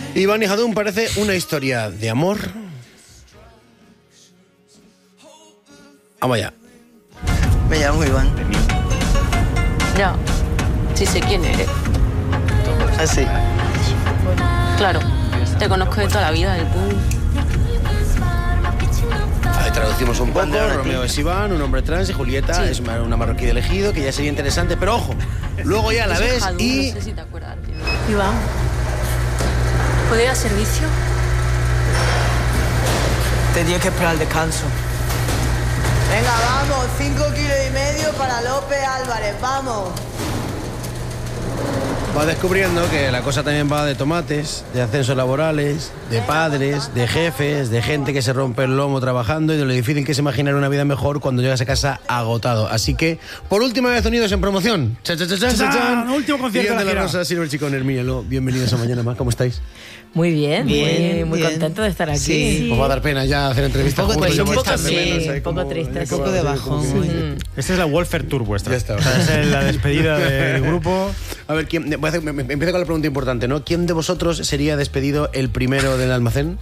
Iván y Jadún parece una historia de amor. Vamos allá. Me llamo Iván. Ya, sí sé quién eres. Así. Claro, te conozco de toda la vida del pool. Ahí traducimos un poco. Cuando Romeo es Iván, un hombre trans, y Julieta es una marroquí de elegido, que ya sería interesante, pero ojo, luego ya la ves Jadún, y... No sé si te acuerdas, tío. Iván, ¿puedo ir a servicio? Te tienes que esperar al descanso. Venga, vamos, 5,5 kilos para López Álvarez, vamos. Va descubriendo que la cosa también va de tomates, de ascensos laborales, de padres, de jefes, de gente que se rompe el lomo trabajando y de lo difícil que es imaginar una vida mejor cuando llegas a casa agotado. Así que, por última vez unidos en promoción. ¡Chan, chan, chan, chan, chan! Último concierto de la gira. Rosa, Silver Chico, Hermínialo. Bienvenidos a Mañana Más. ¿Cómo estáis? Muy bien, muy bien. contento de estar aquí. Sí. Os va a dar pena ya hacer entrevistas Un poco juntos. triste, ya vais a sí, echar de menos, un ahí poco como- triste, como- sí. Un poco de bajón. como- Esta es la Welfare Tour vuestra. Ya está. O sea, es la despedida del grupo. A ver, empiezo con la pregunta importante, ¿no? ¿Quién de vosotros sería despedido el primero del almacén?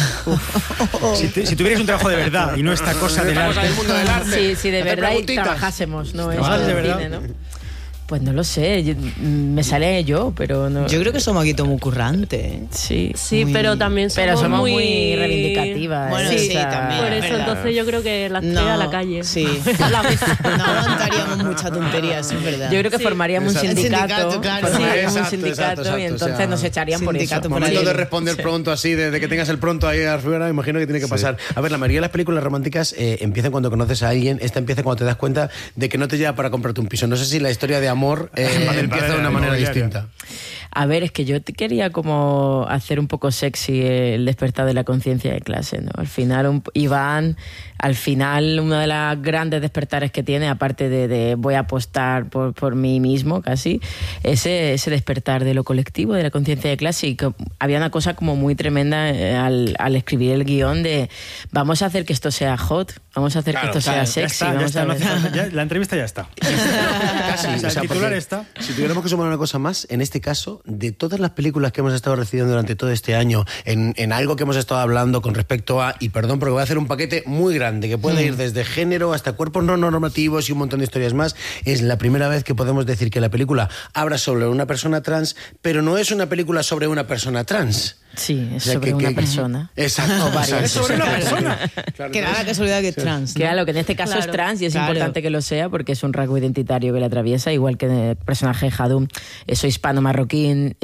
Si tuvierais un trabajo de verdad y no esta cosa del Estamos en el arte. mundo del arte. Sí, sí, de Hacer verdad y preguntitas. trabajásemos, ¿no? ¿Trabajas Esto de del verdad? cine, ¿no? Pues no lo sé, me sale yo, pero no... Yo creo que somos aquí todos muy currantes, ¿eh? Sí, Sí, Muy- pero también pero somos muy muy reivindicativas. Bueno, ¿eh? sí, O sea, también. Por es eso, verdad. entonces yo creo que las tres a la calle. Sí. A la vez. No aguantaríamos mucha tontería, eso es verdad. Yo creo que Sí. formaríamos un Exacto. sindicato, Claro. formaríamos Sí, un exacto, sindicato exacto, y exacto, entonces o sea, nos echarían por eso. sindicato por Momento ahí. de responder pronto así, de que tengas el pronto ahí afuera, imagino que tiene que pasar. A ver, la mayoría de las películas románticas empiezan cuando conoces a alguien, esta empieza cuando te das cuenta de que no te lleva para comprarte un piso. No sé si la historia de amor empieza de una manera distinta. A ver, es que yo te quería como hacer un poco sexy el despertar de la conciencia de clase, ¿no? Al final, Iván, uno de los grandes despertares que tiene, aparte de voy a apostar por mí mismo casi, ese despertar de lo colectivo, de la conciencia de clase, y que había una cosa como muy tremenda al escribir el guión de vamos a hacer que esto sea hot, vamos a hacer que esto sea Ya sexy, está, vamos a no ver- hace falta, ya, la entrevista ya está. Casi, O sea, el titular porque está. Si tuviéramos que sumar una cosa más, en este caso, de todas las películas que hemos estado recibiendo durante todo este año, en algo que hemos estado hablando con respecto a, y perdón, porque voy a hacer un paquete muy grande, que puede ir desde género hasta cuerpos no normativos y un montón de historias más, es la primera vez que podemos decir que la película habla sobre una persona trans, pero no es una película sobre una persona trans. Sí, es O sea, sobre una persona. Exacto. varias. Es sobre una persona. Claro, Que ¿no? nada, casualidad que es trans. ¿no? Claro, que en este caso Claro. es trans y es Claro. importante que lo sea porque es un rasgo identitario que le atraviesa, igual que el personaje de Jadún. Eso hispano-marroquín,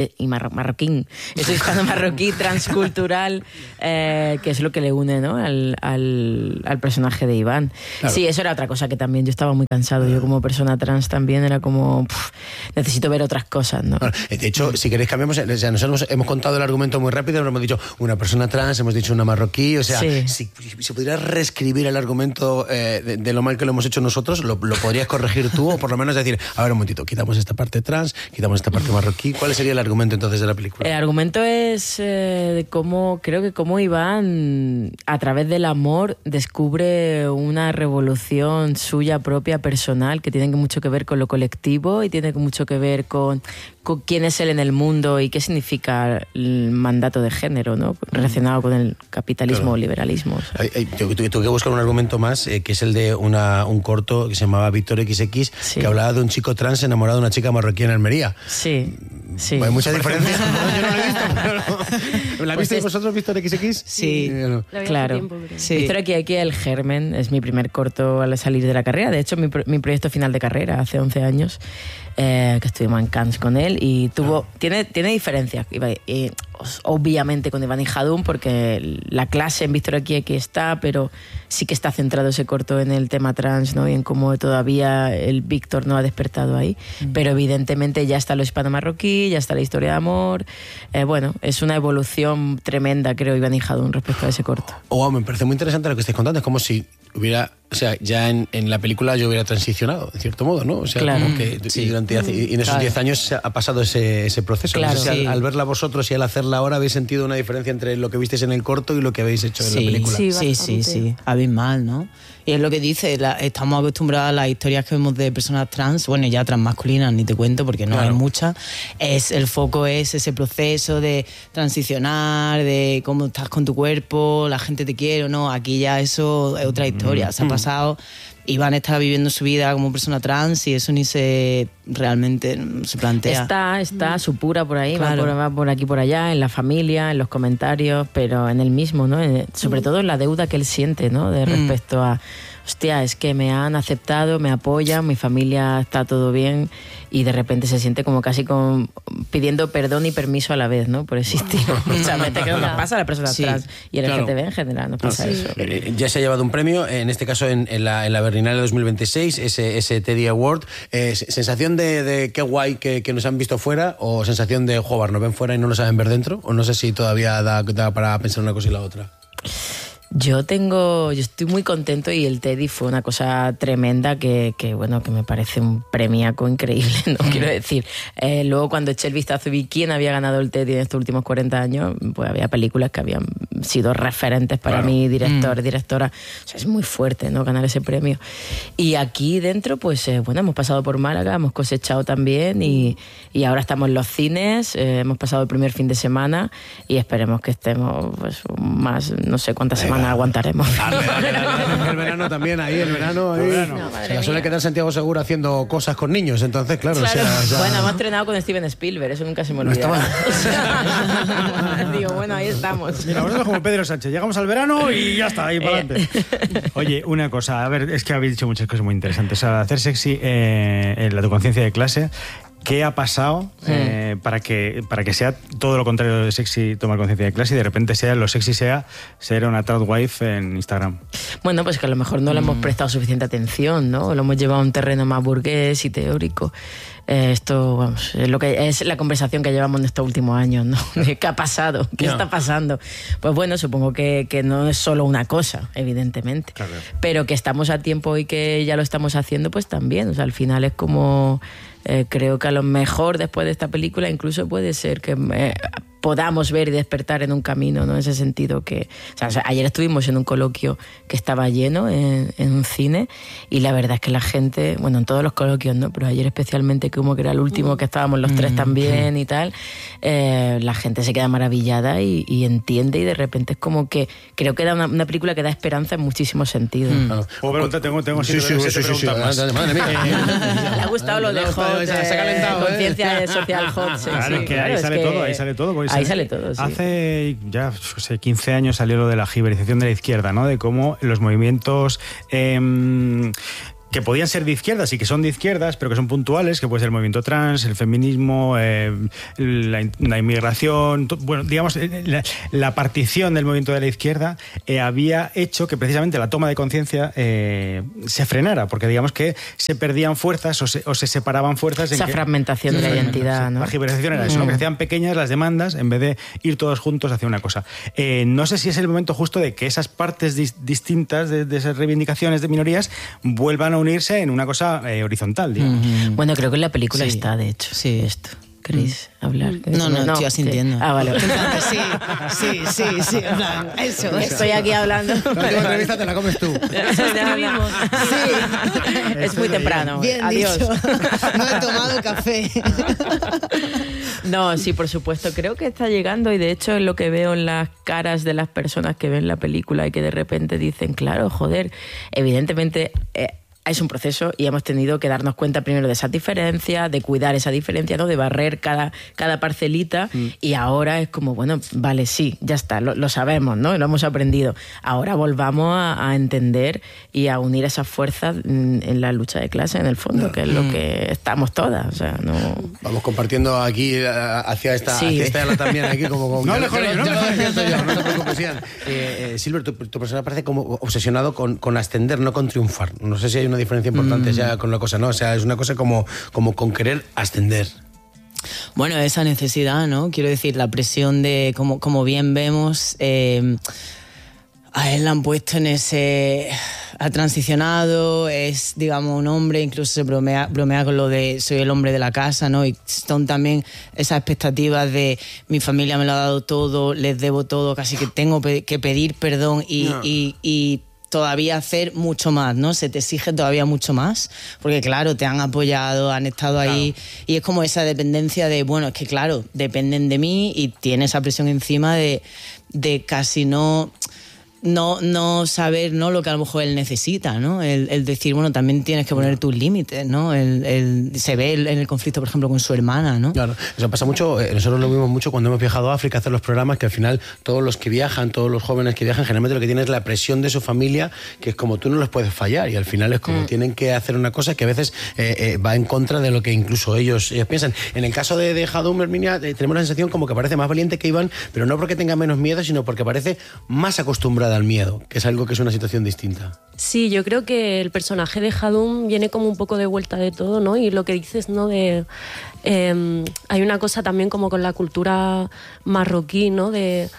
eso hispano-marroquí transcultural, que es lo que le une, ¿no? al personaje de Iván. Claro. Sí, eso era otra cosa que también yo estaba muy cansado. Yo como persona trans también era como, necesito ver otras cosas, ¿no? Bueno, de hecho, si queréis cambiamos, o sea, nosotros hemos contado el argumento muy rápido, hemos dicho una persona trans, hemos dicho una marroquí, o sea, Sí. si pudieras reescribir el argumento de lo mal que lo hemos hecho nosotros, ¿lo podrías corregir tú? O por lo menos decir, a ver un momentito, quitamos esta parte trans, quitamos esta parte marroquí. ¿Cuál sería el argumento entonces de la película? El argumento es de cómo, creo que cómo Iván, a través del amor, descubre una revolución suya propia, personal, que tiene mucho que ver con lo colectivo y tiene mucho que ver con quién es él en el mundo y qué significa el mandato de género, ¿no? Relacionado con el capitalismo o liberalismo. O sea. Tuve que buscar un argumento más, que es el de un corto que se llamaba Víctor XX, Sí. que hablaba de un chico trans enamorado de una chica marroquí en Almería. Sí, sí. Hay mucha diferencia. No, yo no lo he visto. Pero ¿la Pues visteis vosotros, Víctor XX? Sí. No. La vi hace Claro. tiempo, pero- Sí. Víctor aquí el germen, es mi primer corto al salir de la carrera. De hecho, mi proyecto final de carrera hace 11 años, que estuvimos en Cannes con él y tiene diferencias, obviamente, con Iván y Jadún, porque la clase en Víctor aquí está, pero sí que está centrado ese corto en el tema trans, ¿no? Y en cómo todavía el Víctor no ha despertado ahí. Pero evidentemente ya está lo hispano-marroquí, ya está la historia de amor. Bueno, es una evolución tremenda, creo, Iván y Jadún respecto a ese corto. Me parece muy interesante lo que estáis contando. Es como si hubiera O sea, ya en la película yo hubiera transicionado, de cierto modo, ¿no? O sea, claro. como que y en esos 10 años ha pasado ese proceso. Claro, no sé si sí. al verla vosotros y al hacerla ahora habéis sentido una diferencia entre lo que visteis en el corto y lo que habéis hecho en la película. Sí, abismal, ¿no? Y es lo que dice, estamos acostumbrados a las historias que vemos de personas trans, bueno, ya transmasculinas, ni te cuento porque no hay muchas. El foco es ese proceso de transicionar, de cómo estás con tu cuerpo, la gente te quiere o no. Aquí ya eso es otra historia. Se ha pasado y van a estar viviendo su vida como persona trans y eso ni realmente se plantea. Está supura por ahí, Claro. va por aquí por allá, en la familia, en los comentarios, pero en él mismo, ¿no? Sobre todo en la deuda que él siente, ¿no? De respecto a, hostia, es que me han aceptado, me apoyan, mi familia está todo bien, y de repente se siente como casi pidiendo perdón y permiso a la vez, ¿no? Por existir. O sea, me te creo que nos pasa a las personas trans y el LGTB en general nos pasa eso. Ya se ha llevado un premio, en este caso en la Berlinale 2026, ese Teddy Award. ¿Sensación de qué guay que nos han visto fuera, o sensación de, joder, nos ven fuera y no nos saben ver dentro? O no sé si todavía da para pensar una cosa y la otra. Yo estoy muy contento, y el Teddy fue una cosa tremenda que me parece un premiaco increíble, ¿no? Quiero decir, luego cuando eché el vistazo y vi quién había ganado el Teddy en estos últimos 40 años, pues había películas que habían sido referentes para mí, directora. O sea, es muy fuerte, ¿no? Ganar ese premio. Y aquí dentro, pues hemos pasado por Málaga, hemos cosechado también, y ahora estamos en los cines, hemos pasado el primer fin de semana y esperemos que estemos pues más, no sé cuántas semanas aguantaremos. El verano también, el verano. No, se la suele quedar Santiago Segura haciendo cosas con niños, entonces, claro. Bueno, hemos entrenado con Steven Spielberg, eso nunca se me olvida. Digo, bueno, ahí estamos. Mira, nosotros como Pedro Sánchez, llegamos al verano y ya está, ahí para adelante. Oye, una cosa, a ver, es que habéis dicho muchas cosas muy interesantes. O sea, hacer sexy en tu conciencia de clase. ¿Qué ha pasado para que sea todo lo contrario de sexy tomar conciencia de clase y de repente lo sexy sea ser una tradwife en Instagram? Bueno, pues que a lo mejor no le hemos prestado suficiente atención, ¿no? Lo hemos llevado a un terreno más burgués y teórico. Esto, vamos, es lo que es la conversación que llevamos en estos últimos años, ¿no? ¿Qué ha pasado? ¿Qué está pasando? Pues bueno, supongo que no es solo una cosa, evidentemente. Claro. Pero que estamos a tiempo y que ya lo estamos haciendo, pues también. O sea, al final es como... creo que a lo mejor después de esta película incluso puede ser que podamos ver y despertar en un camino, ¿no? En ese sentido que... O sea, ayer estuvimos en un coloquio que estaba lleno en un cine, y la verdad es que la gente, bueno, en todos los coloquios, ¿no? Pero ayer especialmente, como que era el último, que estábamos los tres también y tal, la gente se queda maravillada y entiende, y de repente es como que creo que da una película que da esperanza en muchísimos sentidos. ¿Puedo preguntar? Tengo Sí. Madre mía. Le ha gustado lo de Hot, se ha calentado, conciencia social Hot. Claro, es que ahí sale todo. Pues ahí sale todo, sí. Hace ya 15 años salió lo de la giberización de la izquierda, ¿no? De cómo los movimientos... que podían ser de izquierdas y que son de izquierdas, pero que son puntuales, que puede ser el movimiento trans, el feminismo, la inmigración, bueno, digamos, la partición del movimiento de la izquierda había hecho que precisamente la toma de conciencia se frenara, porque digamos que se perdían fuerzas o se separaban fuerzas. Esa fragmentación de la identidad, ¿no? La giberización era eso, ¿no? Que hacían pequeñas las demandas en vez de ir todos juntos hacia una cosa. No sé si es el momento justo de que esas partes distintas de esas reivindicaciones de minorías vuelvan a unirse en una cosa horizontal, digamos. Bueno, creo que en la película está, de hecho, esto. ¿Queréis hablar? No, estoy asintiendo. Ah, vale. Sí, en plan, eso. Estoy aquí hablando. La última entrevista te la comes tú. Sí. Es muy temprano. Bien Adiós. dicho. No he tomado café. No, sí, por supuesto. Creo que está llegando, y de hecho es lo que veo en las caras de las personas que ven la película y que de repente dicen, claro, joder, evidentemente... es un proceso y hemos tenido que darnos cuenta primero de esa diferencia, de cuidar esa diferencia, ¿no? De barrer cada parcelita, y ahora es como, bueno, vale, sí, ya está, lo sabemos, ¿no? Lo hemos aprendido. Ahora volvamos a entender y a unir esas fuerzas en la lucha de clase, en el fondo, que es lo que estamos todas. O sea, no... Vamos compartiendo aquí hacia esta ala también, aquí como no, mejor yo, no te preocupes, Ian. Silver, tu personaje parece como obsesionado con ascender, no con triunfar. No sé si hay una diferencia importante ya con la cosa, ¿no? O sea, es una cosa como con querer ascender. Bueno, esa necesidad, ¿no? Quiero decir, la presión de, como bien vemos, a él la han puesto en ese ha transicionado, es, digamos, un hombre, incluso se bromea con lo de soy el hombre de la casa, ¿no? Y son también esas expectativas de mi familia me lo ha dado todo, les debo todo, casi que tengo que pedir perdón y todavía hacer mucho más, ¿no? Se te exige todavía mucho más, porque claro, te han apoyado, han estado ahí, y es como esa dependencia de, bueno, es que claro, dependen de mí y tiene esa presión encima de casi no saber, ¿no?, lo que a lo mejor él necesita, ¿no? El decir, bueno, también tienes que poner tus límites, ¿no? Se ve en el conflicto, por ejemplo, con su hermana, ¿no? Claro, eso pasa mucho, nosotros lo vimos mucho cuando hemos viajado a África a hacer los programas, que al final todos los que viajan, todos los jóvenes que viajan, generalmente lo que tienen es la presión de su familia, que es como tú no los puedes fallar, y al final es como tienen que hacer una cosa que a veces va en contra de lo que incluso ellos piensan. En el caso de Jadum, Herminia, tenemos la sensación como que parece más valiente que Iván, pero no porque tenga menos miedo, sino porque parece más acostumbrada al miedo, que es algo que es una situación distinta. Sí, yo creo que el personaje de Jadum viene como un poco de vuelta de todo, ¿no? Y lo que dices, ¿no? Hay una cosa también como con la cultura marroquí, ¿no?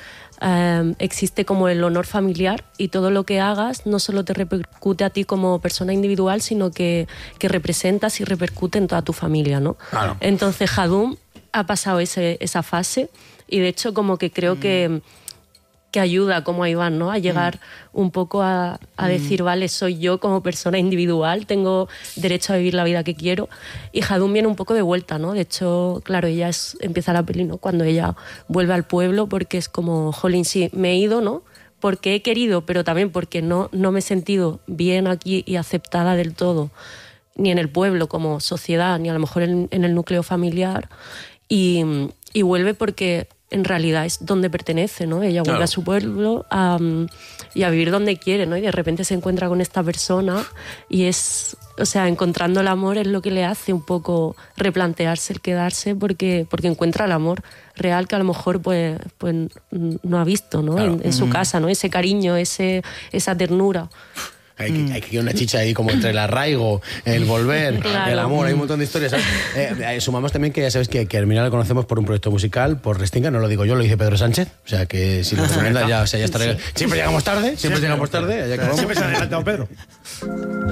Existe como el honor familiar y todo lo que hagas no solo te repercute a ti como persona individual, sino que representas y repercute en toda tu familia, ¿no? Claro. Entonces Jadum ha pasado esa fase y de hecho como que creo que ayuda como a Iván, ¿no? A llegar un poco a decir, vale, soy yo como persona individual, tengo derecho a vivir la vida que quiero. Y Jadum viene un poco de vuelta, ¿no? De hecho, claro, empieza la peli, ¿no? Cuando ella vuelve al pueblo, porque es como, jolín, sí, me he ido, ¿no? Porque he querido, pero también porque no me he sentido bien aquí y aceptada del todo, ni en el pueblo como sociedad, ni a lo mejor en el núcleo familiar. Y vuelve porque en realidad es donde pertenece, ¿no? Ella vuelve a su pueblo y a vivir donde quiere, ¿no? Y de repente se encuentra con esta persona y encontrando el amor es lo que le hace un poco replantearse el quedarse porque encuentra el amor real que a lo mejor pues no ha visto, ¿no? Claro. En su casa, ¿no? Ese cariño, esa ternura. Hay que una chicha ahí como entre el arraigo, el volver, claro, el amor, hay un montón de historias, ¿sabes? Sumamos también que ya sabes que a Herminia la conocemos por un proyecto musical, por Restinga, no lo digo yo, lo dice Pedro Sánchez, o sea que si lo recomienda ya estará. Sí. Siempre llegamos tarde, siempre se ha adelantado Pedro.